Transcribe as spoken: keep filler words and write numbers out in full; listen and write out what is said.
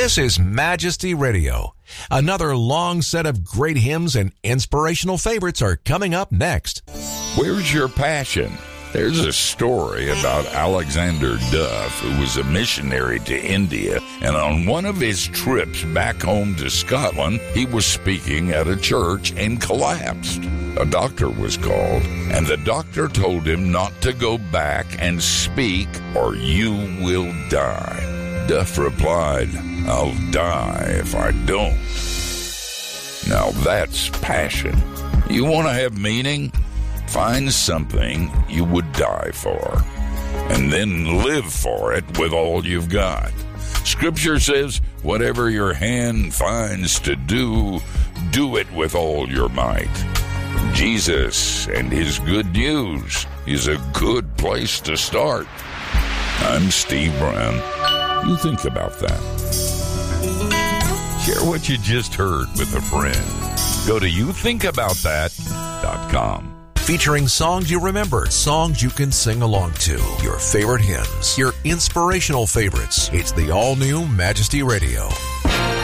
This is Majesty Radio. Another long set of great hymns and inspirational favorites are coming up next. Where's your passion? There's a story about Alexander Duff, who was a missionary to India, and on one of his trips back home to Scotland, he was speaking at a church and collapsed. A doctor was called, and the doctor told him not to go back and speak, or you will die. Duff replied, "I'll die if I don't." Now that's passion. You want to have meaning? Find something you would die for, and then live for it with all you've got. Scripture says, whatever your hand finds to do, do it with all your might. Jesus and his good news is a good place to start. I'm Steve Brown. You think about that. Share what you just heard with a friend. Go to you think about that dot com. Featuring songs you remember, songs you can sing along to, your favorite hymns, your inspirational favorites. It's the all-new Majesty Radio.